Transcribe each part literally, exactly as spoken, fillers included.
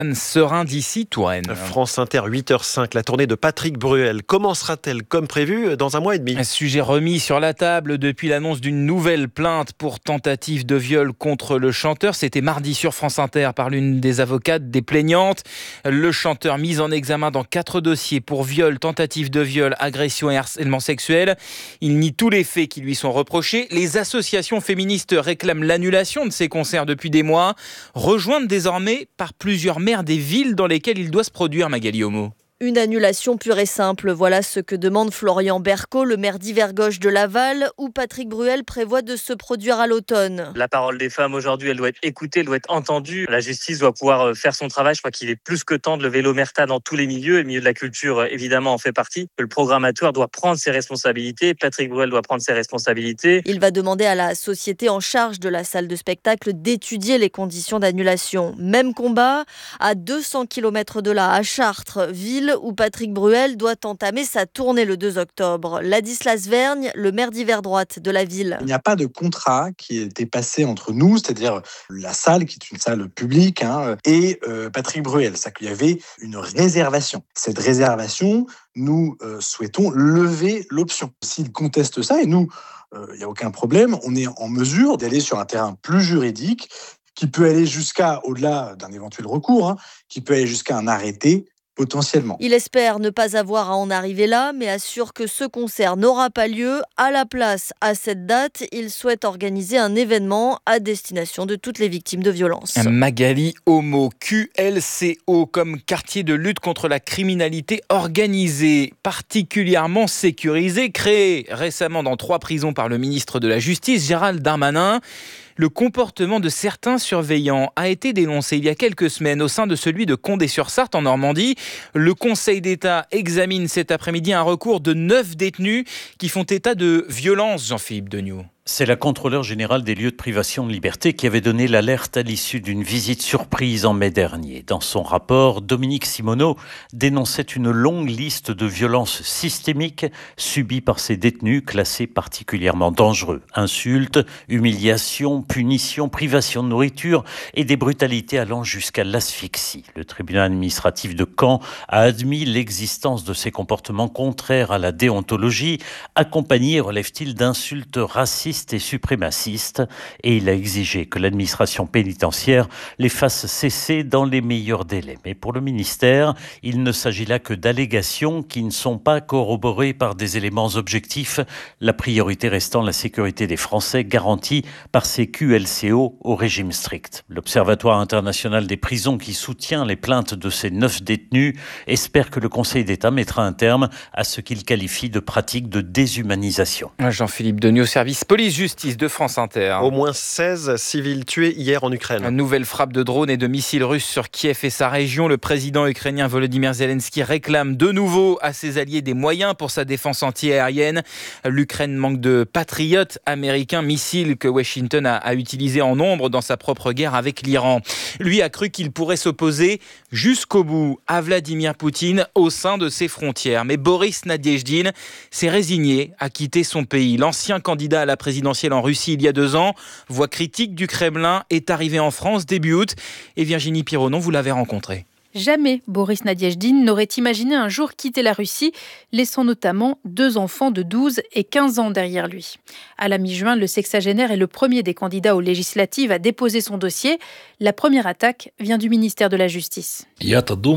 Serein d'ici Touraine. France Inter, huit heures cinq, la tournée de Patrick Bruel commencera-t-elle comme prévu dans un mois et demi? Un sujet remis sur la table depuis l'annonce d'une nouvelle plainte pour tentative de viol contre le chanteur. C'était mardi sur France Inter par l'une des avocates des plaignantes. Le chanteur mis en examen dans quatre dossiers pour viol, tentative de viol, agression et harcèlement sexuel. Il nie tous les faits qui lui sont reprochés. Les associations féministes réclament l'annulation de ses concerts depuis des mois, rejointes désormais par plusieurs maires des villes dans lesquelles il doit se produire, Magali Homo. Une annulation pure et simple, voilà ce que demande Florian Berco, le maire d'Yvergoche de Laval, où Patrick Bruel prévoit de se produire à l'automne. La parole des femmes aujourd'hui, elle doit être écoutée, elle doit être entendue. La justice doit pouvoir faire son travail. Je crois qu'il est plus que temps de lever l'omerta dans tous les milieux. Le milieu de la culture, évidemment, en fait partie. Le programmateur doit prendre ses responsabilités. Patrick Bruel doit prendre ses responsabilités. Il va demander à la société en charge de la salle de spectacle d'étudier les conditions d'annulation. Même combat à deux cents kilomètres de là, à Chartres, ville où Patrick Bruel doit entamer sa tournée le deux octobre. Ladislas Vergne, le maire d'Yverdroite de la ville. Il n'y a pas de contrat qui a été passé entre nous, c'est-à-dire la salle, qui est une salle publique, hein, et euh, Patrick Bruel. C'est qu'il y avait une réservation. Cette réservation, nous euh, souhaitons lever l'option. S'il conteste ça, et nous, il euh, n'y a aucun problème, on est en mesure d'aller sur un terrain plus juridique, qui peut aller jusqu'à, au-delà d'un éventuel recours, hein, qui peut aller jusqu'à un arrêté potentiellement. Il espère ne pas avoir à en arriver là, mais assure que ce concert n'aura pas lieu. À la place, à cette date, il souhaite organiser un événement à destination de toutes les victimes de violences. Magali Homo, Q L C O comme quartier de lutte contre la criminalité organisée, particulièrement sécurisé, créé récemment dans trois prisons par le ministre de la Justice, Gérald Darmanin. Le comportement de certains surveillants a été dénoncé il y a quelques semaines au sein de celui de Condé-sur-Sarthe en Normandie. Le Conseil d'État examine cet après-midi un recours de neuf détenus qui font état de violence, Jean-Philippe Degnaud. C'est la contrôleure générale des lieux de privation de liberté qui avait donné l'alerte à l'issue d'une visite surprise en mai dernier. Dans son rapport, Dominique Simoneau dénonçait une longue liste de violences systémiques subies par ces détenus classés particulièrement dangereux. Insultes, humiliations, punitions, privation de nourriture et des brutalités allant jusqu'à l'asphyxie. Le tribunal administratif de Caen a admis l'existence de ces comportements contraires à la déontologie, accompagnés, relève-t-il, d'insultes racistes et suprémacistes, et il a exigé que l'administration pénitentiaire les fasse cesser dans les meilleurs délais. Mais pour le ministère, il ne s'agit là que d'allégations qui ne sont pas corroborées par des éléments objectifs, la priorité restant la sécurité des Français garantie par ces Q L C O au régime strict. L'Observatoire international des prisons, qui soutient les plaintes de ces neuf détenus, espère que le Conseil d'État mettra un terme à ce qu'il qualifie de pratique de déshumanisation. Jean-Philippe Degnaud, service police-justice de France Inter. Au moins seize civils tués hier en Ukraine. Une nouvelle frappe de drones et de missiles russes sur Kiev et sa région. Le président ukrainien Volodymyr Zelensky réclame de nouveau à ses alliés des moyens pour sa défense anti-aérienne. L'Ukraine manque de patriotes américains, missiles que Washington a, a utilisés en nombre dans sa propre guerre avec l'Iran. Lui a cru qu'il pourrait s'opposer jusqu'au bout à Vladimir Poutine au sein de ses frontières. Mais Boris Nadezhdin s'est résigné à quitter son pays. L'ancien candidat à la présidentielle en Russie il y a deux ans, voix critique du Kremlin, est arrivé en France début août. Et Virginie Pironon, vous l'avez rencontré. Jamais Boris Nadezhdin n'aurait imaginé un jour quitter la Russie, laissant notamment deux enfants de douze et quinze ans derrière lui. À la mi-juin, le sexagénaire est le premier des candidats aux législatives à déposer son dossier. La première attaque vient du ministère de la Justice. Je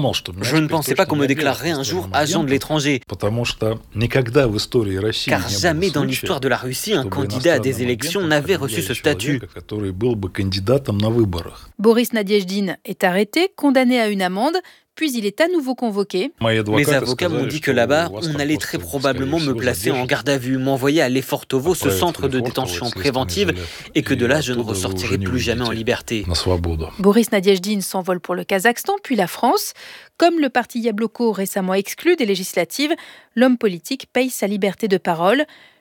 ne pensais pas qu'on me déclarerait un jour agent de l'étranger. Car jamais dans l'histoire de la Russie, un candidat à des élections n'avait reçu ce statut. Boris Nadezhdin est arrêté, condamné à une amende, puis il est à nouveau convoqué. Mes avocats m'ont dit que là-bas, on allait très probablement me placer en garde à vue, m'envoyer à Lefortovo, ce centre de détention préventive, et que de là, je ne ressortirai plus jamais en liberté. Boris Nadezhdin s'envole pour le Kazakhstan, puis la France. Comme le parti Yabloko récemment exclu des législatives, l'homme politique paye sa liberté de parole.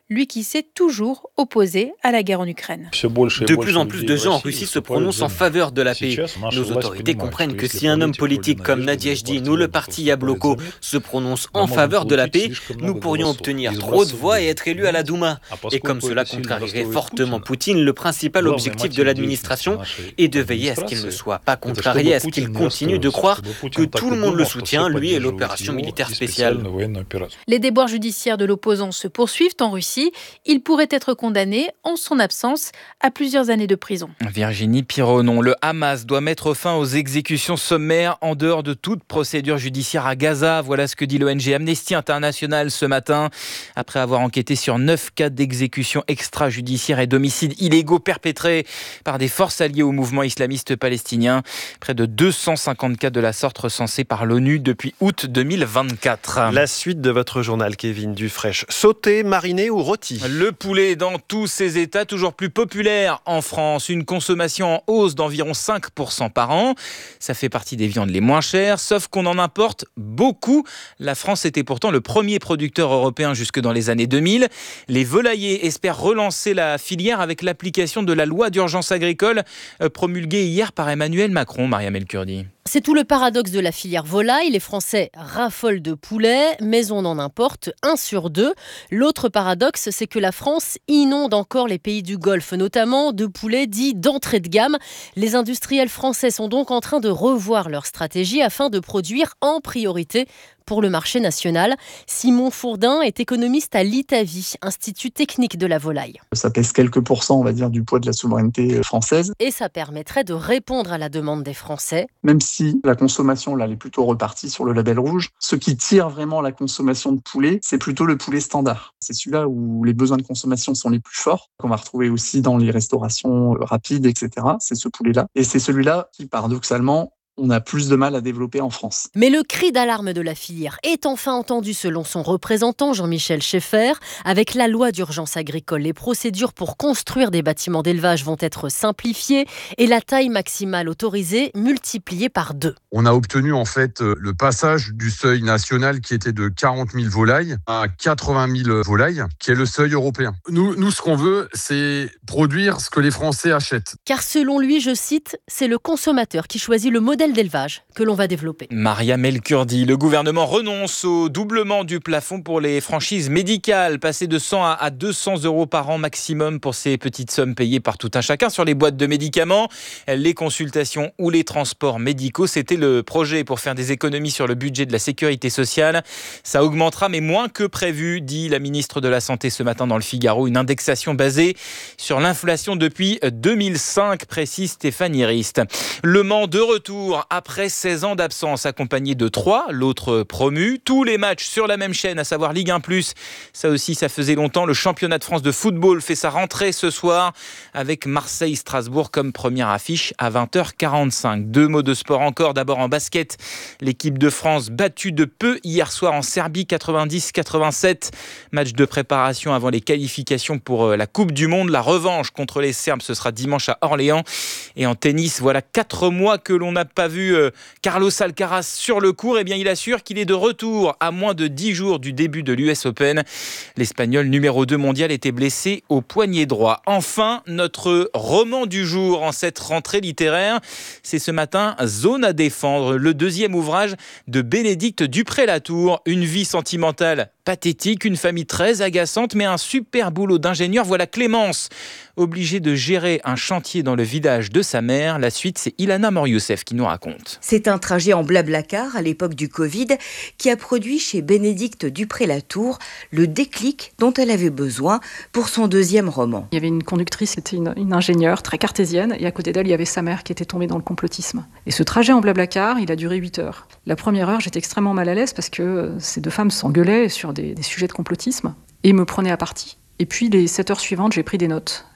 lui qui s'est toujours opposé à la guerre en Ukraine. De plus en plus de gens en Russie se prononcent en faveur de la paix. Nos autorités comprennent que si un homme politique comme Nadiejdine ou le parti Yabloko se prononce en faveur de la paix, nous pourrions obtenir trop de voix et être élus à la Douma. Et comme cela contrarierait fortement Poutine, le principal objectif de l'administration est de veiller à ce qu'il ne soit pas contrarié, à ce qu'il continue de croire que tout le monde le soutient, lui et l'opération militaire spéciale. Les déboires judiciaires de l'opposant se poursuivent en Russie. Il pourrait être condamné, en son absence, à plusieurs années de prison. Virginie Pironon, le Hamas doit mettre fin aux exécutions sommaires en dehors de toute procédure judiciaire à Gaza. Voilà ce que dit l'O N G Amnesty International ce matin. Après avoir enquêté sur neuf cas d'exécution extrajudiciaire et d'homicides illégaux perpétrés par des forces alliées au mouvement islamiste palestinien. Près de deux cent cinquante cas de la sorte recensés par l'ONU depuis août deux mille vingt-quatre. La suite de votre journal, Kevin Dufraîche. Sauté, mariné ou rôti ? Le poulet dans tous ses états, toujours plus populaire en France. Une consommation en hausse d'environ cinq pour cent par an. Ça fait partie des viandes les moins chères, sauf qu'on en importe beaucoup. La France était pourtant le premier producteur européen jusque dans les années deux mille. Les volaillers espèrent relancer la filière avec l'application de la loi d'urgence agricole promulguée hier par Emmanuel Macron, Mariam El Kurdi. C'est tout le paradoxe de la filière volaille. Les Français raffolent de poulet, mais on en importe un sur deux. L'autre paradoxe, c'est que la France inonde encore les pays du Golfe, notamment de poulets dits d'entrée de gamme. Les industriels français sont donc en train de revoir leur stratégie afin de produire en priorité pour le marché national. Simon Fourdin est économiste à l'Itavi, Institut technique de la volaille. Ça pèse quelques pourcents, on va dire, du poids de la souveraineté française. Et ça permettrait de répondre à la demande des Français. Même si la consommation, là, elle est plutôt repartie sur le label rouge, ce qui tire vraiment la consommation de poulet, c'est plutôt le poulet standard. C'est celui-là où les besoins de consommation sont les plus forts, qu'on va retrouver aussi dans les restaurations rapides, et cetera. C'est ce poulet-là. Et c'est celui-là qui, paradoxalement, on a plus de mal à développer en France. Mais le cri d'alarme de la filière est enfin entendu selon son représentant Jean-Michel Schaeffer. Avec la loi d'urgence agricole, les procédures pour construire des bâtiments d'élevage vont être simplifiées et la taille maximale autorisée multipliée par deux. On a obtenu en fait le passage du seuil national qui était de quarante mille volailles à quatre-vingt mille volailles, qui est le seuil européen. Nous, nous ce qu'on veut, c'est produire ce que les Français achètent. Car selon lui, je cite, c'est le consommateur qui choisit le modèle d'élevage que l'on va développer. Mariam El Kurdi, le gouvernement renonce au doublement du plafond pour les franchises médicales, passer de cent à deux cents euros par an maximum pour ces petites sommes payées par tout un chacun sur les boîtes de médicaments, les consultations ou les transports médicaux. C'était le projet pour faire des économies sur le budget de la sécurité sociale. Ça augmentera, mais moins que prévu, dit la ministre de la Santé ce matin dans le Figaro. Une indexation basée sur l'inflation depuis deux mille cinq, précise Stéphanie Rist. Le Mans de retour après seize ans d'absence, accompagné de Troyes, l'autre promu. Tous les matchs sur la même chaîne, à savoir Ligue un plus. Ça aussi, ça faisait longtemps. Le championnat de France de football fait sa rentrée ce soir avec Marseille-Strasbourg comme première affiche à vingt heures quarante-cinq. Deux mots de sport encore. D'abord en basket, l'équipe de France battue de peu hier soir en Serbie, quatre-vingt-dix à quatre-vingt-sept. Match de préparation avant les qualifications pour la Coupe du Monde. La revanche contre les Serbes, ce sera dimanche à Orléans. Et en tennis, voilà quatre mois que l'on n'a pas vu euh, Carlos Alcaraz sur le court. Eh bien, il assure qu'il est de retour à moins de dix jours du début de l'U S Open. L'Espagnol numéro deux mondial était blessé au poignet droit. Enfin, notre roman du jour en cette rentrée littéraire, c'est ce matin Zone à défendre, le deuxième ouvrage de Bénédicte Dupré-Latour. Une vie sentimentale pathétique, une famille très agaçante, mais un super boulot d'ingénieur. Voilà Clémence, obligée de gérer un chantier dans le village de sa mère. La suite, c'est Ilana Mor-Youssef qui nous raconte. C'est un trajet en Blablacar à l'époque du Covid qui a produit chez Bénédicte Dupré-Latour le déclic dont elle avait besoin pour son deuxième roman. Il y avait une conductrice, c'était une, une ingénieure très cartésienne, et à côté d'elle, il y avait sa mère qui était tombée dans le complotisme. Et ce trajet en Blablacar, il a duré huit heures. La première heure, j'étais extrêmement mal à l'aise parce que ces deux femmes s'engueulaient sur Des, des sujets de complotisme et me prenaient à partie. Et puis les sept heures suivantes, j'ai pris des notes.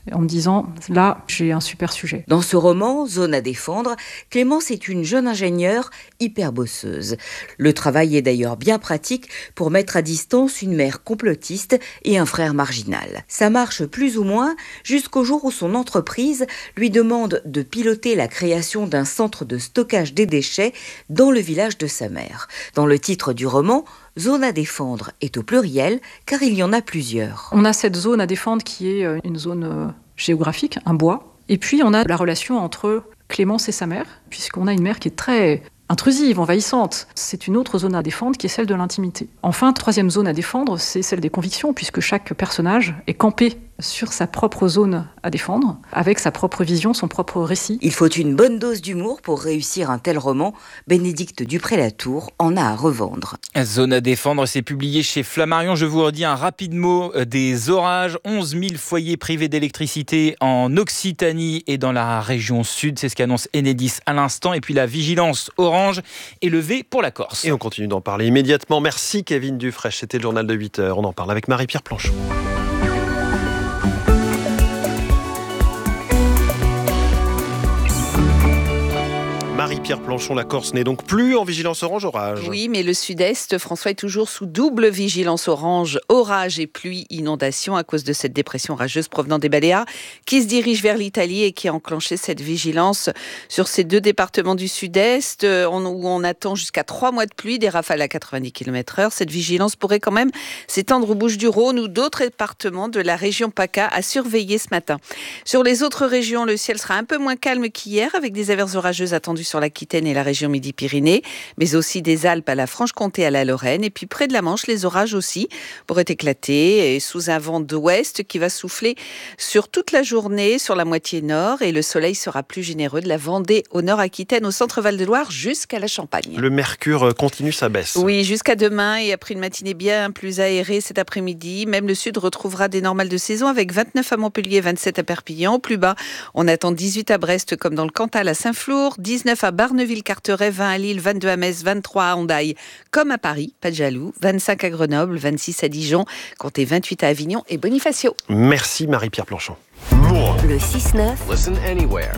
en me disant « là, j'ai un super sujet ». Dans ce roman, Zone à défendre, Clémence est une jeune ingénieure hyper bosseuse. Le travail est d'ailleurs bien pratique pour mettre à distance une mère complotiste et un frère marginal. Ça marche plus ou moins jusqu'au jour où son entreprise lui demande de piloter la création d'un centre de stockage des déchets dans le village de sa mère. Dans le titre du roman, Zone à défendre est au pluriel car il y en a plusieurs. On a cette zone à défendre qui est une zone géographique, un bois. Et puis on a la relation entre Clémence et sa mère, puisqu'on a une mère qui est très intrusive, envahissante. C'est une autre zone à défendre qui est celle de l'intimité. Enfin, troisième zone à défendre, c'est celle des convictions, puisque chaque personnage est campé sur sa propre zone à défendre, avec sa propre vision, son propre récit. Il faut une bonne dose d'humour pour réussir un tel roman. Bénédicte Dupré-Latour en a à revendre. Zone à défendre, c'est publié chez Flammarion. Je vous redis un rapide mot des orages. onze mille foyers privés d'électricité en Occitanie et dans la région sud. C'est ce qu'annonce Enedis à l'instant. Et puis la vigilance orange est levée pour la Corse. Et on continue d'en parler immédiatement. Merci Kevin Dufresne. C'était le journal de huit heures. On en parle avec Marie-Pierre Planchon. Marie-Pierre Planchon, la Corse n'est donc plus en vigilance orange-orage. Oui, mais le sud-est, François, est toujours sous double vigilance orange, orage et pluie, inondation à cause de cette dépression orageuse provenant des Baléares qui se dirige vers l'Italie et qui a enclenché cette vigilance sur ces deux départements du sud-est où on attend jusqu'à trois mois de pluie, des rafales à quatre-vingt-dix kilomètres heure. Cette vigilance pourrait quand même s'étendre aux Bouches-du-Rhône ou d'autres départements de la région PACA à surveiller ce matin. Sur les autres régions, le ciel sera un peu moins calme qu'hier avec des averses orageuses attendues sur l'Aquitaine et la région Midi-Pyrénées, mais aussi des Alpes à la Franche-Comté à la Lorraine. Et puis près de la Manche, les orages aussi pourraient éclater et sous un vent d'ouest qui va souffler sur toute la journée sur la moitié nord et le soleil sera plus généreux de la Vendée au nord, Aquitaine, au centre Val-de-Loire jusqu'à la Champagne. Le mercure continue sa baisse. Oui, jusqu'à demain et après une matinée bien plus aérée cet après-midi. Même le sud retrouvera des normales de saison avec vingt-neuf à Montpellier, vingt-sept à Perpignan. Au plus bas, on attend dix-huit à Brest comme dans le Cantal à Saint-Flour, dix-neuf à Barneville-Carteret, vingt à Lille, vingt-deux à Metz, vingt-trois à Hendaye, comme à Paris, pas de jaloux, vingt-cinq à Grenoble, vingt-six à Dijon, comptez vingt-huit à Avignon et Bonifacio. Merci Marie-Pierre Planchon. Le six neuf. Listen anywhere.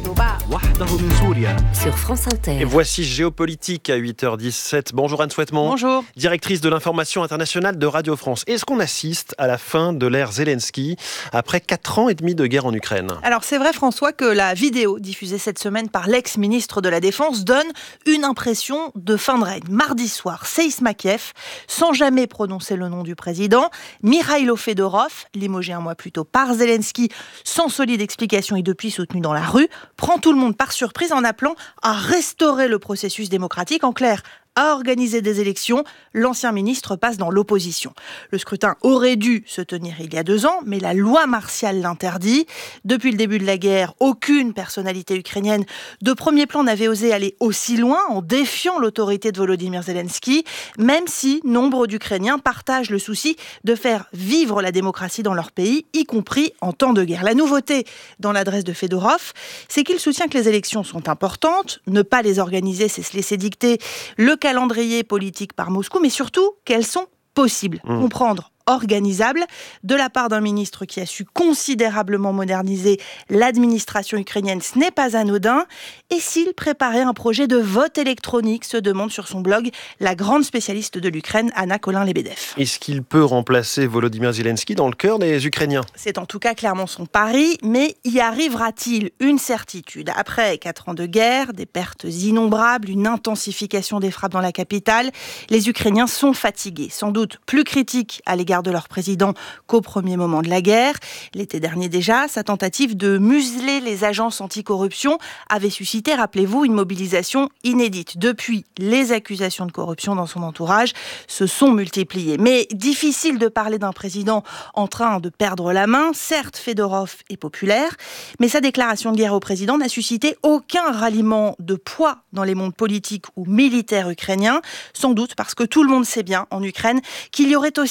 Sur France Inter. Et voici Géopolitique à huit heures dix-sept. Bonjour Anne Souhaitement. Bonjour. Directrice de l'information internationale de Radio France. Est-ce qu'on assiste à la fin de l'ère Zelensky après quatre ans et demi de guerre en Ukraine ? Alors c'est vrai François que la vidéo diffusée cette semaine par l'ex-ministre de la Défense donne une impression de fin de règne. Mardi soir, Seïsma Kiev, sans jamais prononcer le nom du président, Mikhailo Fedorov, limogé un mois plus tôt par Zelensky, sans solide explication et depuis soutenu dans la rue, prend tout le monde par surprise en appelant à restaurer le processus démocratique. En clair, à organiser des élections, l'ancien ministre passe dans l'opposition. Le scrutin aurait dû se tenir il y a deux ans, mais la loi martiale l'interdit. Depuis le début de la guerre, aucune personnalité ukrainienne de premier plan n'avait osé aller aussi loin en défiant l'autorité de Volodymyr Zelensky, même si nombre d'Ukrainiens partagent le souci de faire vivre la démocratie dans leur pays, y compris en temps de guerre. La nouveauté dans l'adresse de Fedorov, c'est qu'il soutient que les élections sont importantes, ne pas les organiser, c'est se laisser dicter le calendrier politique par Moscou, mais surtout qu'elles sont possibles. Mmh. Comprendre organisable de la part d'un ministre qui a su considérablement moderniser l'administration ukrainienne, ce n'est pas anodin. Et s'il préparait un projet de vote électronique, se demande sur son blog la grande spécialiste de l'Ukraine, Anna Colin-Lebedev. Est-ce qu'il peut remplacer Volodymyr Zelensky dans le cœur des Ukrainiens ? C'est en tout cas clairement son pari, mais y arrivera-t-il ? Une certitude. Après quatre ans de guerre, des pertes innombrables, une intensification des frappes dans la capitale, les Ukrainiens sont fatigués, sans doute plus critiques à l'égard de leur président qu'au premier moment de la guerre. L'été dernier déjà, sa tentative de museler les agences anticorruption avait suscité, rappelez-vous, une mobilisation inédite. Depuis, les accusations de corruption dans son entourage se sont multipliées. Mais difficile de parler d'un président en train de perdre la main. Certes, Fedorov est populaire, mais sa déclaration de guerre au président n'a suscité aucun ralliement de poids dans les mondes politiques ou militaires ukrainiens, sans doute parce que tout le monde sait bien en Ukraine qu'il y aurait aussi un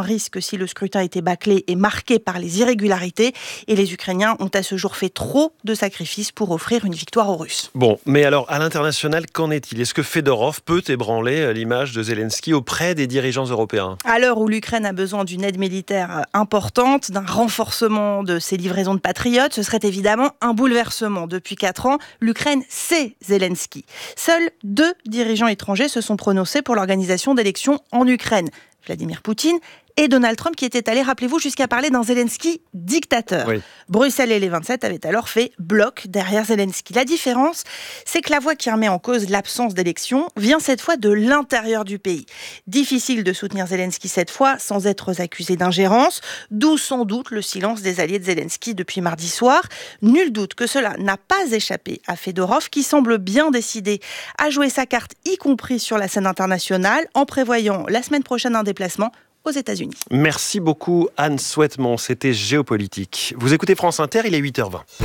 risque si le scrutin était bâclé et marqué par les irrégularités. Et les Ukrainiens ont à ce jour fait trop de sacrifices pour offrir une victoire aux Russes. Bon, mais alors à l'international, qu'en est-il ? Est-ce que Fedorov peut ébranler l'image de Zelensky auprès des dirigeants européens ? À l'heure où l'Ukraine a besoin d'une aide militaire importante, d'un renforcement de ses livraisons de patriotes, ce serait évidemment un bouleversement. Depuis quatre ans, l'Ukraine, c'est Zelensky. Seuls deux dirigeants étrangers se sont prononcés pour l'organisation d'élections en Ukraine. Vladimir Poutine et Donald Trump qui était allé, rappelez-vous, jusqu'à parler d'un Zelensky dictateur. Oui. Bruxelles et les vingt-sept avaient alors fait bloc derrière Zelensky. La différence, c'est que la voix qui remet en cause l'absence d'élection vient cette fois de l'intérieur du pays. Difficile de soutenir Zelensky cette fois sans être accusé d'ingérence, d'où sans doute le silence des alliés de Zelensky depuis mardi soir. Nul doute que cela n'a pas échappé à Fedorov qui semble bien décidé à jouer sa carte, y compris sur la scène internationale, en prévoyant la semaine prochaine un déplacement aux États-Unis. Merci beaucoup Anne Souhaitement, c'était Géopolitique. Vous écoutez France Inter, il est huit heures vingt.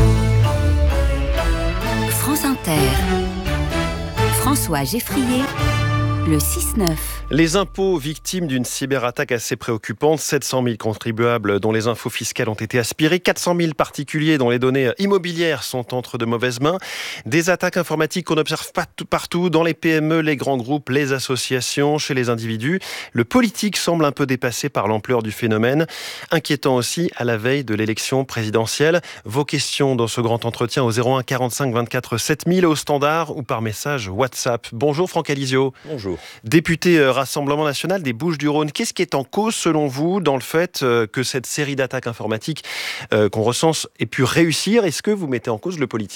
France Inter. François Geffrier. Le six neuf. Les impôts victimes d'une cyberattaque assez préoccupante. sept cent mille contribuables dont les infos fiscales ont été aspirées. quatre cent mille particuliers dont les données immobilières sont entre de mauvaises mains. Des attaques informatiques qu'on observe partout, dans les P M E, les grands groupes, les associations, chez les individus. Le politique semble un peu dépassé par l'ampleur du phénomène. Inquiétant aussi à la veille de l'élection présidentielle. Vos questions dans ce grand entretien au zéro un quarante-cinq vingt-quatre sept mille au standard ou par message WhatsApp. Bonjour Franck Alizio. Bonjour. Député euh, Rassemblement National des Bouches-du-Rhône, qu'est-ce qui est en cause selon vous dans le fait euh, que cette série d'attaques informatiques euh, qu'on recense ait pu réussir ? Est-ce que vous mettez en cause le politique ?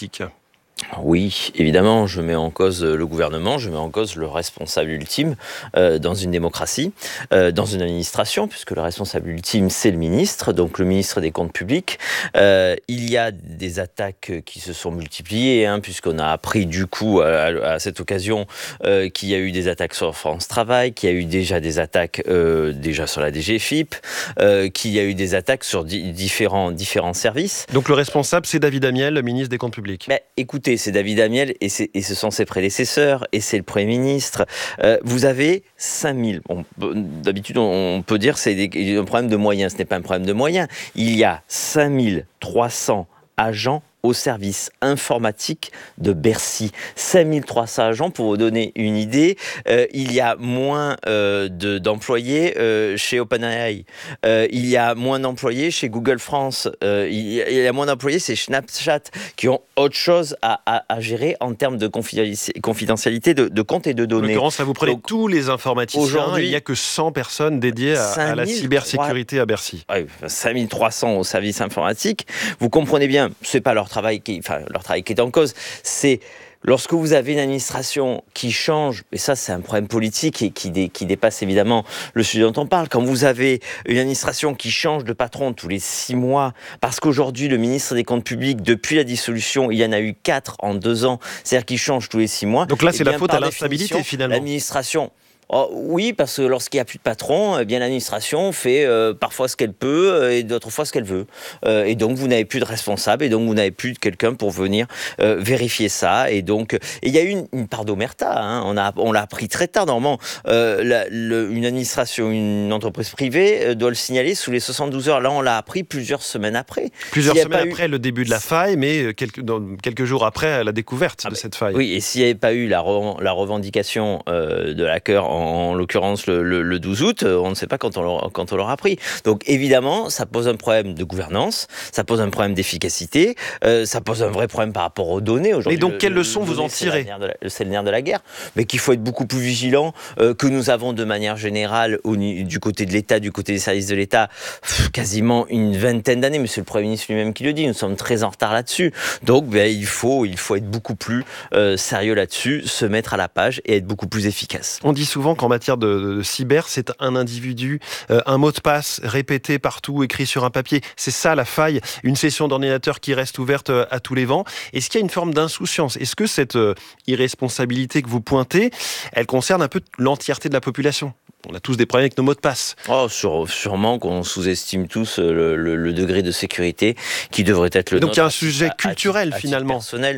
Oui, évidemment, je mets en cause le gouvernement, je mets en cause le responsable ultime euh, dans une démocratie, euh, dans une administration, puisque le responsable ultime, c'est le ministre, donc le ministre des Comptes publics. Euh, il y a des attaques qui se sont multipliées, hein, puisqu'on a appris du coup, à, à cette occasion, euh, qu'il y a eu des attaques sur France Travail, qu'il y a eu déjà des attaques euh, déjà sur la D G F I P, euh, qu'il y a eu des attaques sur di- différents, différents services. Donc le responsable, c'est David Amiel, le ministre des Comptes publics. Mais écoutez, c'est David Amiel et, c'est, et ce sont ses prédécesseurs et c'est le Premier ministre. Euh, vous avez cinq mille. Bon, d'habitude, on peut dire que c'est des, un problème de moyens. Ce n'est pas un problème de moyens. Il y a cinq mille trois cents agents au service informatique de Bercy. cinq mille trois cents agents, pour vous donner une idée. Euh, il y a moins euh, de, d'employés euh, chez OpenAI. Euh, il y a moins d'employés chez Google France. Euh, il, y a, il y a moins d'employés chez Snapchat, qui ont autre chose à, à, à gérer en termes de confidentialité de, de comptes et de données. En l'occurrence, ça vous prenez Donc, tous les informaticiens. Aujourd'hui, il n'y a que cent personnes dédiées à, à la cybersécurité à Bercy. Ouais, cinq mille trois cents au service informatique. Vous comprenez bien, c'est pas leur travail qui, enfin, leur travail qui est en cause, c'est lorsque vous avez une administration qui change, et ça c'est un problème politique et qui, dé, qui dépasse évidemment le sujet dont on parle, quand vous avez une administration qui change de patron tous les six mois, parce qu'aujourd'hui le ministre des Comptes publics, depuis la dissolution, il y en a eu quatre en deux ans, c'est-à-dire qu'il change tous les six mois. Donc là c'est la faute à l'instabilité finalement. L'administration... Oh, oui, parce que lorsqu'il n'y a plus de patron, eh bien l'administration fait euh, parfois ce qu'elle peut euh, et d'autres fois ce qu'elle veut. Euh, et donc vous n'avez plus de responsable et donc vous n'avez plus de quelqu'un pour venir euh, vérifier ça. Et donc il y a eu une, une part d'omerta. Hein. On a, on l'a appris très tard. Normalement, euh, la, le, une administration, une entreprise privée euh, doit le signaler sous les soixante-douze heures. Là, on l'a appris plusieurs semaines après. Plusieurs semaines après eu... le début de la faille, mais quelques, dans, quelques jours après la découverte ah de bah, cette faille. Oui, et s'il n'y avait pas eu la, re, la revendication euh, de l'hacker en en l'occurrence le, le, le douze août, on ne sait pas quand on, l'aura, quand on l'aura pris. Donc évidemment, ça pose un problème de gouvernance, ça pose un problème d'efficacité, euh, ça pose un vrai problème par rapport aux données. Aujourd'hui, et donc le, quelles le, leçons le vous en tirez ? C'est le nerf de la guerre, mais qu'il faut être beaucoup plus vigilant, euh, que nous avons de manière générale, au, du côté de l'État, du côté des services de l'État, pff, quasiment une vingtaine d'années, monsieur le Premier ministre lui-même qui le dit, nous sommes très en retard là-dessus. Donc ben, il, faut, il faut être beaucoup plus euh, sérieux là-dessus, se mettre à la page et être beaucoup plus efficace. On dit souvent qu'en matière de, de, de cyber, c'est un individu, euh, un mot de passe répété partout, écrit sur un papier. C'est ça la faille, une session d'ordinateur qui reste ouverte à tous les vents. Est-ce qu'il y a une forme d'insouciance ? Est-ce que cette euh, irresponsabilité que vous pointez, elle concerne un peu l'entièreté de la population ? On a tous des problèmes avec nos mots de passe. Oh, sur, sûrement qu'on sous-estime tous le, le, le degré de sécurité qui devrait être le Donc nôtre. Donc il y a un sujet culturel à, à, à finalement. Personnel.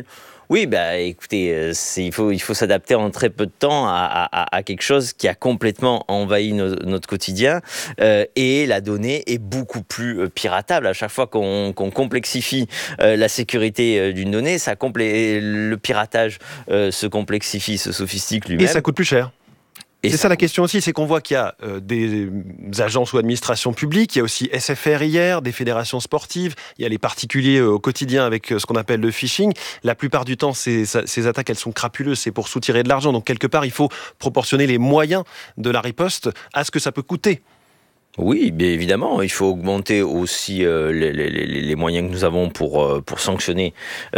Oui, bah, écoutez, c'est, il faut, il faut s'adapter en très peu de temps à, à, à quelque chose qui a complètement envahi no, notre quotidien euh, et la donnée est beaucoup plus piratable. À chaque fois qu'on, qu'on complexifie euh, la sécurité euh, d'une donnée, ça complé- le piratage euh, se complexifie, se sophistique lui-même. Et ça coûte plus cher. Et c'est ça la question aussi, c'est qu'on voit qu'il y a euh, des agences ou administrations publiques, il y a aussi S F R hier, des fédérations sportives, il y a les particuliers euh, au quotidien avec euh, ce qu'on appelle le phishing. La plupart du temps, ces, ces attaques, elles sont crapuleuses, c'est pour soutirer de l'argent. Donc quelque part, il faut proportionner les moyens de la riposte à ce que ça peut coûter. Oui, bien évidemment, il faut augmenter aussi euh, les, les, les moyens que nous avons pour, euh, pour sanctionner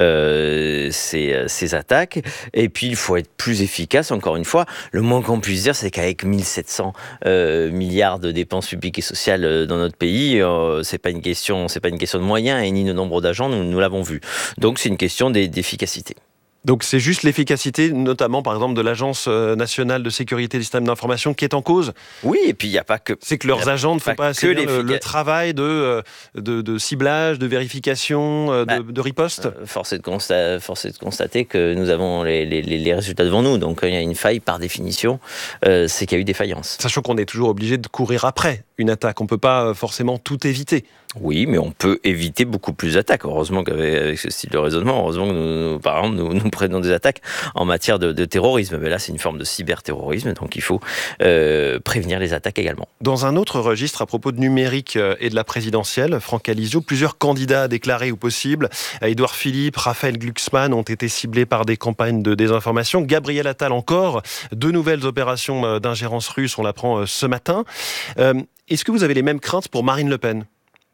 euh, ces, ces attaques. Et puis, il faut être plus efficace, encore une fois. Le moins qu'on puisse dire, c'est qu'avec mille sept cents euh, milliards de dépenses publiques et sociales dans notre pays, euh, c'est pas une question, c'est pas une question de moyens et ni de nombre d'agents, nous, nous l'avons vu. Donc, c'est une question d'efficacité. Donc c'est juste l'efficacité, notamment par exemple de l'Agence nationale de sécurité des systèmes d'information qui est en cause. Oui, et puis il n'y a pas que... C'est que leurs agents ne font pas, pas assez bien le, le travail de, de, de ciblage, de vérification, de, bah, de riposte. Euh, force, est de constater, force est de constater que nous avons les, les, les résultats devant nous. Donc il y a une faille par définition, euh, c'est qu'il y a eu des faillances. Sachant qu'on est toujours obligé de courir après une attaque, on ne peut pas forcément tout éviter. Oui, mais on peut éviter beaucoup plus d'attaques. Heureusement qu'avec avec ce style de raisonnement, heureusement que nous, nous, par exemple, nous, nous prenons des attaques en matière de, de terrorisme. Mais là, c'est une forme de cyberterrorisme, donc il faut euh, prévenir les attaques également. Dans un autre registre, à propos de numérique et de la présidentielle, Franck Alizio, plusieurs candidats déclarés ou possibles, Édouard Philippe, Raphaël Glucksmann, ont été ciblés par des campagnes de désinformation. Gabriel Attal encore, deux nouvelles opérations d'ingérence russe, on l'apprend ce matin. Euh, est-ce que vous avez les mêmes craintes pour Marine Le Pen ?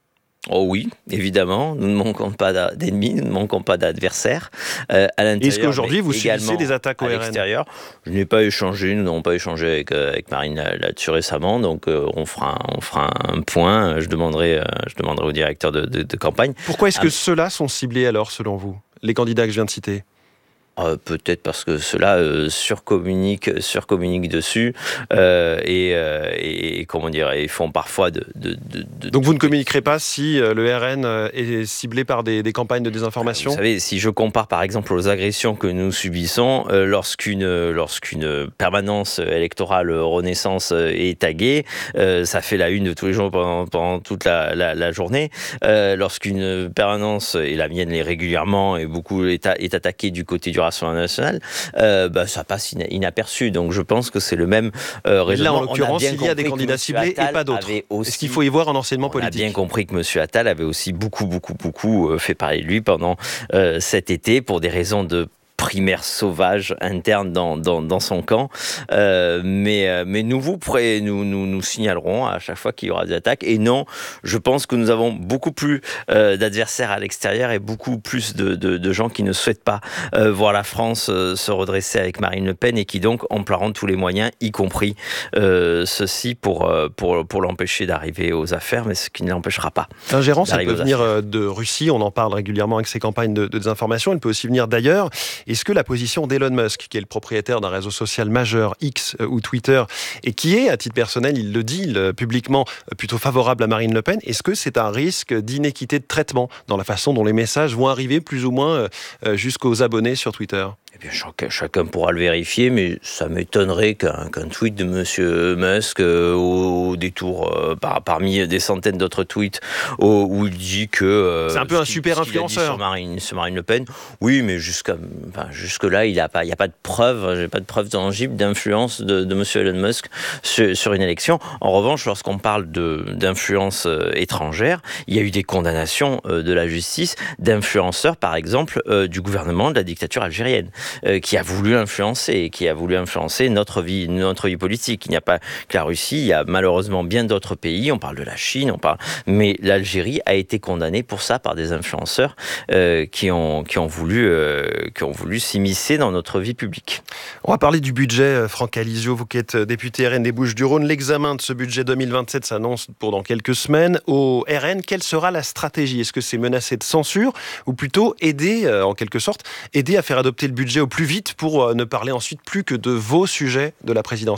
Oh oui, évidemment, nous ne manquons pas d'ennemis, nous ne manquons pas d'adversaires euh, à l'intérieur. Est-ce qu'aujourd'hui vous subissez des attaques au R N ? À l'extérieur, je n'ai pas échangé, nous n'avons pas échangé avec, avec Marine là-dessus récemment, donc euh, on, fera, on fera un point, je demanderai, euh, je demanderai au directeur de, de, de campagne. Pourquoi est-ce que ah, ceux-là sont ciblés alors, selon vous, les candidats que je viens de citer ? Euh, peut-être parce que ceux-là euh, surcommuniquent, surcommuniquent dessus euh, et, euh, et comment dire, et font parfois de, de, de, de Donc vous ne communiquerez pas si euh, le R N euh, est ciblé par des, des campagnes de désinformation ? Vous savez, si je compare par exemple aux agressions que nous subissons, euh, lorsqu'une, lorsqu'une permanence électorale Renaissance est taguée, euh, ça fait la une de tous les jours pendant, pendant toute la, la, la journée. Euh, lorsqu'une permanence, et la mienne l'est régulièrement, et beaucoup est, a, est attaquée du côté du Rassemblement national, euh, bah, ça passe inaperçu. Donc je pense que c'est le même euh, raisonnement. Là, en l'occurrence, il y a des candidats ciblés et pas d'autres. Aussi, est-ce qu'il faut y voir un enseignement politique ? On a bien compris que M. Attal avait aussi beaucoup, beaucoup, beaucoup fait parler de lui pendant euh, cet été pour des raisons de primaire sauvage interne dans, dans, dans son camp. Euh, mais, mais nous vous pré, nous, nous, nous signalerons à chaque fois qu'il y aura des attaques. Et non, je pense que nous avons beaucoup plus euh, d'adversaires à l'extérieur et beaucoup plus de, de, de gens qui ne souhaitent pas euh, voir la France euh, se redresser avec Marine Le Pen et qui donc emploieront tous les moyens, y compris euh, ceci, pour, pour, pour l'empêcher d'arriver aux affaires, mais ce qui ne l'empêchera pas. L'ingérence, elle peut venir affaires. de Russie. On en parle régulièrement avec ces campagnes de, de désinformation. Elle peut aussi venir d'ailleurs. Est-ce que la position d'Elon Musk, qui est le propriétaire d'un réseau social majeur, X euh, ou Twitter, et qui est, à titre personnel, il le dit il, euh, publiquement, euh, plutôt favorable à Marine Le Pen, est-ce que c'est un risque d'inéquité de traitement dans la façon dont les messages vont arriver plus ou moins euh, jusqu'aux abonnés sur Twitter ? Eh bien, chacun, chacun pourra le vérifier, mais ça m'étonnerait qu'un, qu'un tweet de M. Musk, euh, au, au détour, euh, par, parmi des centaines d'autres tweets, au, où il dit que... Euh, c'est un peu un super influenceur. Sur Marine, sur Marine Le Pen. Oui, mais jusqu'à, enfin, jusque-là, il n'y a, a pas de preuve, j'ai pas de preuve tangible d'influence de, de M. Elon Musk sur, sur une élection. En revanche, lorsqu'on parle de, d'influence euh, étrangère, il y a eu des condamnations euh, de la justice d'influenceurs, par exemple, euh, du gouvernement de la dictature algérienne. Euh, qui a voulu influencer, qui a voulu influencer notre vie, notre vie politique. Il n'y a pas que la Russie, il y a malheureusement bien d'autres pays. On parle de la Chine, on parle, mais l'Algérie a été condamnée pour ça par des influenceurs euh, qui ont qui ont voulu euh, qui ont voulu s'immiscer dans notre vie publique. On va parler du budget, Franck Alizio, vous qui êtes député R N des Bouches-du-Rhône. L'examen de ce budget deux mille vingt-sept s'annonce pour dans quelques semaines. Au R N, quelle sera la stratégie ? Est-ce que c'est menacé de censure ou plutôt aider, euh, en quelque sorte, aider à faire adopter le budget au plus vite pour ne parler ensuite plus que de vos sujets de la présidentielle ?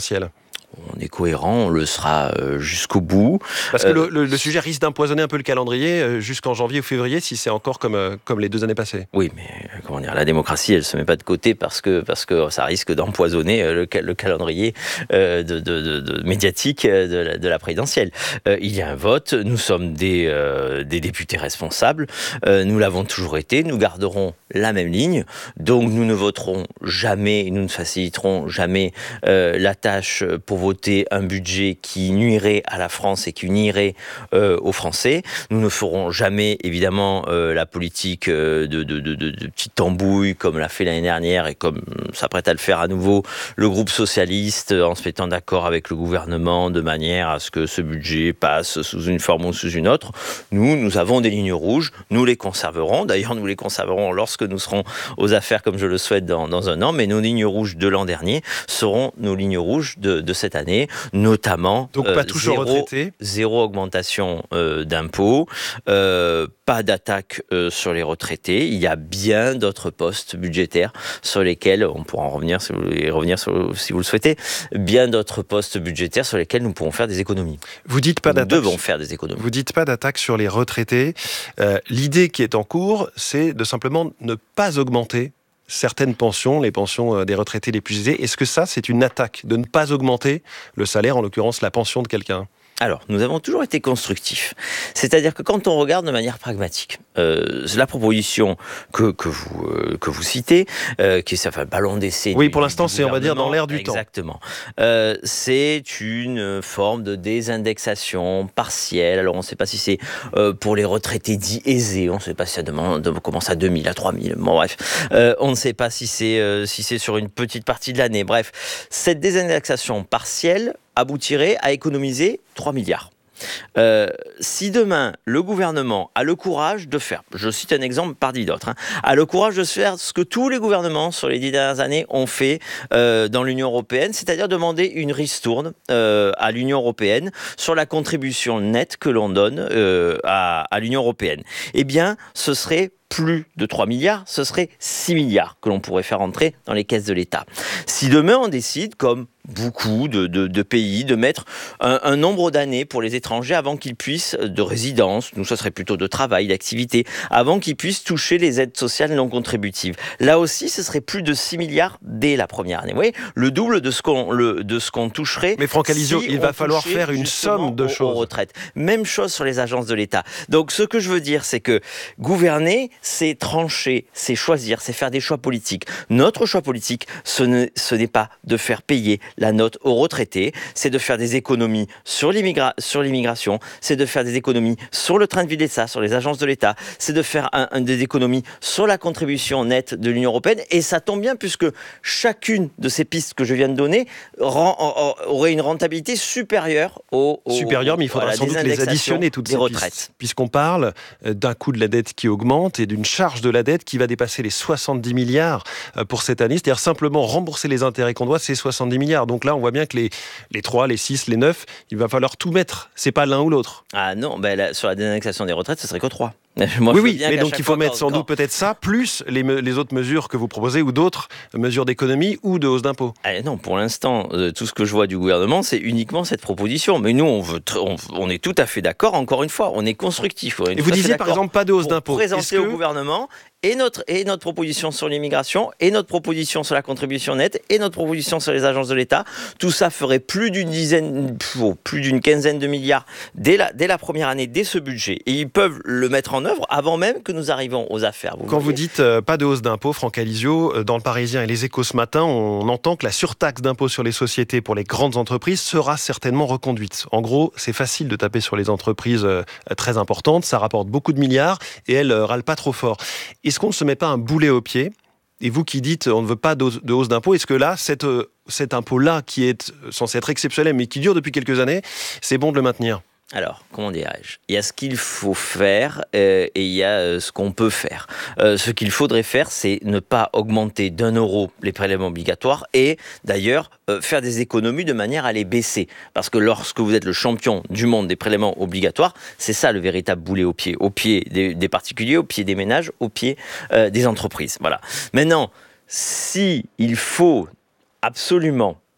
On est cohérent, on le sera euh, jusqu'au bout. Parce que euh, le, le, le sujet risque d'empoisonner un peu le calendrier euh, jusqu'en janvier ou février si c'est encore comme, euh, comme les deux années passées. Oui, mais comment dire, la démocratie, elle se met pas de côté parce que, parce que ça risque d'empoisonner le, le calendrier euh, de, de, de, de médiatique de la, de la présidentielle. Euh, il y a un vote, nous sommes des, euh, des députés responsables, euh, nous l'avons toujours été, nous garderons la même ligne, donc nous ne voterons jamais, nous ne faciliterons jamais euh, la tâche pour voter un budget qui nuirait à la France et qui nuirait euh, aux Français. Nous ne ferons jamais, évidemment, euh, la politique euh, de, de, de, de, de petite tambouille comme l'a fait l'année dernière et comme s'apprête à le faire à nouveau le groupe socialiste en se mettant d'accord avec le gouvernement de manière à ce que ce budget passe sous une forme ou sous une autre. Nous, nous avons des lignes rouges, nous les conserverons. D'ailleurs, nous les conserverons lorsque nous serons aux affaires comme je le souhaite dans, dans un an, mais nos lignes rouges de l'an dernier seront nos lignes rouges de, de cette année, notamment donc pas touche aux retraités, zéro augmentation euh, d'impôts, euh, pas d'attaque euh, sur les retraités. Il y a bien d'autres postes budgétaires sur lesquels, on pourra en revenir si vous, revenir sur, si vous le souhaitez, bien d'autres postes budgétaires sur lesquels nous pourrons faire des économies. Vous dites pas nous d'attaque. devons faire des économies. Vous dites pas d'attaque sur les retraités. Euh, l'idée qui est en cours, c'est de simplement ne pas augmenter certaines pensions, les pensions des retraités les plus aisés. Est-ce que ça, c'est une attaque de ne pas augmenter le salaire, en l'occurrence la pension de quelqu'un ? Alors, nous avons toujours été constructifs. C'est-à-dire que quand on regarde de manière pragmatique, euh, la proposition que, que, vous, euh, que vous citez, euh, qui est ça fait un ballon d'essai. Oui, du, pour l'instant, du c'est, on va dire, dans l'air du exactement. temps. Exactement. Euh, c'est une forme de désindexation partielle. Alors, on ne sait pas si c'est euh, pour les retraités dits aisés. On ne sait pas si ça demande, commence à deux mille, à trois mille. Bon, bref. Euh, on ne sait pas si c'est, euh, si c'est sur une petite partie de l'année. Bref, cette désindexation partielle aboutirait à économiser trois milliards. Euh, si demain, le gouvernement a le courage de faire, je cite un exemple parmi d'autres, hein, a le courage de faire ce que tous les gouvernements sur les dix dernières années ont fait euh, dans l'Union européenne, c'est-à-dire demander une ristourne euh, à l'Union européenne sur la contribution nette que l'on donne euh, à, à l'Union européenne, eh bien, ce serait plus de trois milliards, ce serait six milliards que l'on pourrait faire entrer dans les caisses de l'État. Si demain on décide, comme beaucoup de, de, de pays, de mettre un, un nombre d'années pour les étrangers avant qu'ils puissent, de résidence, nous ça serait plutôt de travail, d'activité, avant qu'ils puissent toucher les aides sociales non contributives. Là aussi, ce serait plus de six milliards dès la première année. Vous voyez, le double de ce qu'on, le, de ce qu'on toucherait. Mais Franck Alizio, si il va falloir faire une somme de aux, choses. Aux retraites. Même chose sur les agences de l'État. Donc ce que je veux dire, c'est que gouverner, c'est trancher, c'est choisir, c'est faire des choix politiques. Notre choix politique, ce n'est, ce n'est pas de faire payer la note aux retraités, c'est de faire des économies sur, l'immigra- sur l'immigration, c'est de faire des économies sur le train de vie d'État, sur les agences de l'État, c'est de faire un, un, des économies sur la contribution nette de l'Union européenne. Et ça tombe bien puisque chacune de ces pistes que je viens de donner rend, aurait une rentabilité supérieure aux... aux supérieure, mais il faudra sans doute les additionner toutes ces retraites. Pistes, puisqu'on parle d'un coût de la dette qui augmente et d'une charge de la dette qui va dépasser les soixante-dix milliards pour cette année. C'est-à-dire simplement rembourser les intérêts qu'on doit, c'est soixante-dix milliards. Donc là, on voit bien que les, les trois, les six, les neuf, il va falloir tout mettre. C'est pas l'un ou l'autre. Ah non, ben là, sur la désindexation des retraites, ce serait que trois. Moi, oui, oui, mais donc il faut fois, mettre quand, sans quand... doute peut-être ça, plus les, me, les autres mesures que vous proposez ou d'autres mesures d'économie ou de hausse d'impôts. Ah non, pour l'instant, euh, tout ce que je vois du gouvernement, c'est uniquement cette proposition. Mais nous, on, veut tr- on, on est tout à fait d'accord, encore une fois, on est constructif. On est Et vous disiez par exemple pas de hausse d'impôts. Présenter que... au gouvernement et notre, et notre proposition sur l'immigration, et notre proposition sur la contribution nette, et notre proposition sur les agences de l'État. Tout ça ferait plus d'une dizaine, plus d'une quinzaine de milliards dès la, dès la première année, dès ce budget. Et ils peuvent le mettre en œuvre avant même que nous arrivions aux affaires. Vous Quand voyez. vous dites euh, pas de hausse d'impôts, Franck Alizio, euh, dans Le Parisien et Les Échos ce matin, on entend que la surtaxe d'impôt sur les sociétés pour les grandes entreprises sera certainement reconduite. En gros, c'est facile de taper sur les entreprises euh, très importantes, ça rapporte beaucoup de milliards et elles euh, râlent pas trop fort. Est-ce qu'on ne se met pas un boulet au pied ? Et vous qui dites on ne veut pas de hausse, de hausse d'impôt, est-ce que là, cette, euh, cet impôt-là qui est censé être exceptionnel mais qui dure depuis quelques années, c'est bon de le maintenir ? Alors, comment dirais-je ? Il y a ce qu'il faut faire euh, et il y a euh, ce qu'on peut faire. Euh, ce qu'il faudrait faire, c'est ne pas augmenter d'un euro les prélèvements obligatoires et d'ailleurs euh, faire des économies de manière à les baisser. Parce que lorsque vous êtes le champion du monde des prélèvements obligatoires, c'est ça le véritable boulet au pied. Au pied des, des particuliers, au pied des ménages, au pied euh, des entreprises. Voilà. Maintenant, si il faut absolument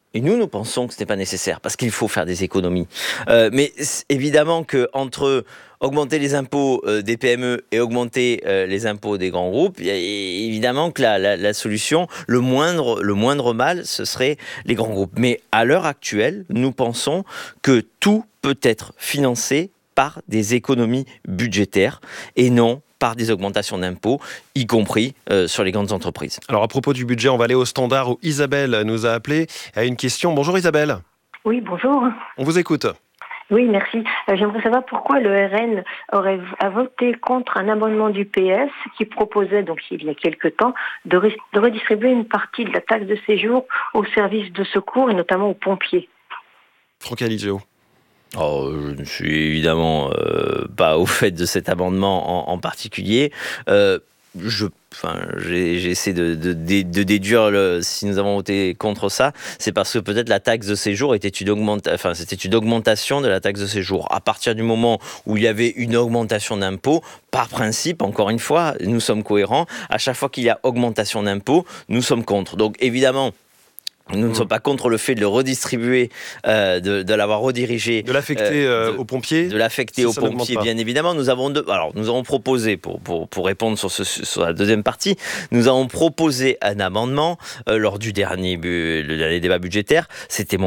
Et nous, nous pensons que ce n'est pas nécessaire parce qu'il faut faire des économies. Euh, mais évidemment qu'entre augmenter les impôts euh, des P M E et augmenter euh, les impôts des grands groupes, évidemment que la, la, la solution, le moindre, le moindre mal, ce serait les grands groupes. Mais à l'heure actuelle, nous pensons que tout peut être financé par des économies budgétaires et non par des augmentations d'impôts, y compris euh, sur les grandes entreprises. Alors à propos du budget, on va aller au standard où Isabelle nous a appelé à une question. Bonjour Isabelle. Oui, bonjour. On vous écoute. Oui, merci. Euh, j'aimerais savoir pourquoi le R N aurait a voté contre un amendement du P S qui proposait, donc il y a quelque temps, de, re- de redistribuer une partie de la taxe de séjour aux services de secours et notamment aux pompiers. Franck Aligéo. Oh, je ne suis évidemment euh, pas au fait de cet amendement en, en particulier. Euh, je, enfin, j'ai, j'essaie de, de, de déduire le, si nous avons voté contre ça, c'est parce que peut-être la taxe de séjour était une, augmenta, enfin, c'était une augmentation de la taxe de séjour. À partir du moment où il y avait une augmentation d'impôts, par principe, encore une fois, nous sommes cohérents. À chaque fois qu'il y a augmentation d'impôts, nous sommes contre. Donc évidemment, nous ne sommes pas contre le fait de le redistribuer, euh, de, de l'avoir redirigé. De l'affecter euh, de, aux pompiers. De l'affecter si aux pompiers, bien évidemment. Nous avons, deux, alors, nous avons proposé, pour, pour, pour répondre sur, ce, sur la deuxième partie, nous avons proposé un amendement euh, lors du dernier, le dernier débat budgétaire. C'était mon